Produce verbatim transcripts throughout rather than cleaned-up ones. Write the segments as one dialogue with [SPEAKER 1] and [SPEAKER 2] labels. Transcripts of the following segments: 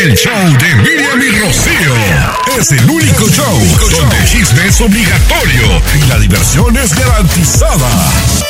[SPEAKER 1] El show de Miriam y Rocío es el único show donde el chisme es obligatorio y la diversión es garantizada.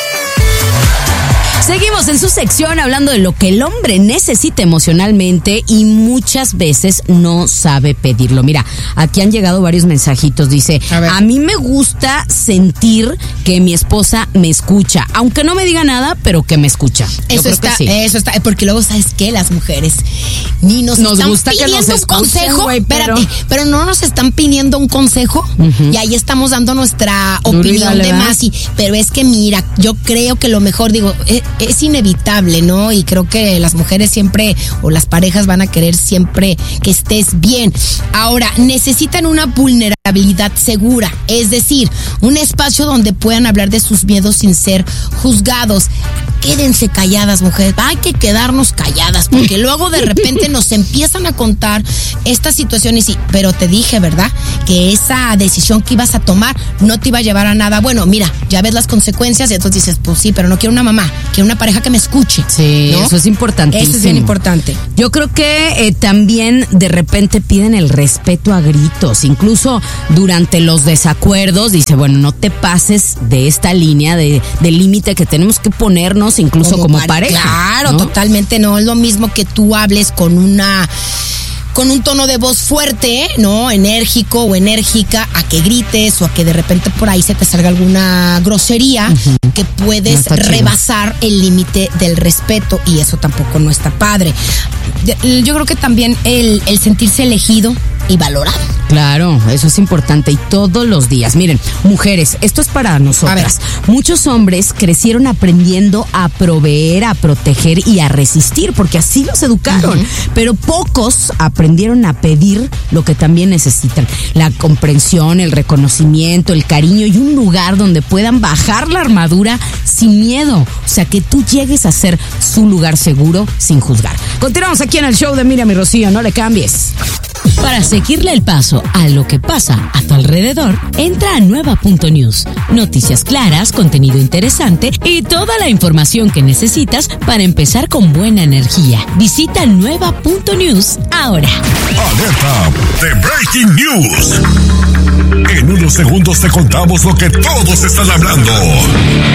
[SPEAKER 2] Seguimos en su sección hablando de lo que el hombre necesita emocionalmente y muchas veces no sabe pedirlo. Mira, aquí han llegado varios mensajitos. Dice, a, a mí me gusta sentir que mi esposa me escucha, aunque no me diga nada, pero que me escucha.
[SPEAKER 3] Eso
[SPEAKER 2] Yo
[SPEAKER 3] está,
[SPEAKER 2] creo que sí.
[SPEAKER 3] Eso está, porque luego, ¿sabes qué? Las mujeres ni nos,
[SPEAKER 2] nos
[SPEAKER 3] están
[SPEAKER 2] gusta
[SPEAKER 3] pidiendo
[SPEAKER 2] que nos escuchen,
[SPEAKER 3] un consejo.
[SPEAKER 2] Wey, pero...
[SPEAKER 3] Espérate, pero no nos están pidiendo un consejo uh-huh. y ahí estamos dando nuestra Duro opinión de más. Y, pero es que mira, yo creo que lo mejor, digo, es, es inevitable, ¿no? Y creo que las mujeres siempre, o las parejas van a querer siempre que estés bien. Ahora, necesitan una vulnerabilidad segura, es decir, un espacio donde puedan hablar de sus miedos sin ser juzgados. Quédense calladas, mujeres. Hay que quedarnos calladas, porque luego de repente nos empiezan a contar estas situaciones y, pero te dije, ¿verdad? Que esa decisión que ibas a tomar no te iba a llevar a nada. Bueno, mira, ya ves las consecuencias y entonces dices, pues sí, pero no quiero una mamá, quiero una pareja que me escuche.
[SPEAKER 2] Sí, ¿no? Eso es importantísimo.
[SPEAKER 3] Eso es bien importante.
[SPEAKER 2] Yo creo que eh, también de repente piden el respeto a gritos, incluso durante los desacuerdos, dice, bueno, no te pases de esta línea de, de límite que tenemos que ponernos incluso como, como pare- pareja.
[SPEAKER 3] Claro,
[SPEAKER 2] ¿no?
[SPEAKER 3] Totalmente, no es lo mismo que tú hables con una... con un tono de voz fuerte, ¿no? Enérgico o enérgica, a que grites o a que de repente por ahí se te salga alguna grosería uh-huh. que puedes no rebasar chido. El límite del respeto y eso tampoco no está padre. Yo creo que también el, el sentirse elegido y valorado.
[SPEAKER 2] Claro, eso es importante y todos los días. Miren, mujeres, esto es para nosotras. Muchos hombres crecieron aprendiendo a proveer, a proteger y a resistir, porque así los educaron. Uh-huh. Pero pocos aprendieron a pedir lo que también necesitan. La comprensión, el reconocimiento, el cariño y un lugar donde puedan bajar la armadura sin miedo. O sea, que tú llegues a ser su lugar seguro sin juzgar. Continuamos aquí en el show de Miriam y Rocío, no le cambies.
[SPEAKER 4] Para seguirle el paso a lo que pasa a tu alrededor, entra a nueva punto news. Noticias claras, contenido interesante y toda la información que necesitas para empezar con buena energía. Visita nueva punto news ahora.
[SPEAKER 1] Alerta de Breaking News. En unos segundos te contamos lo que todos están hablando.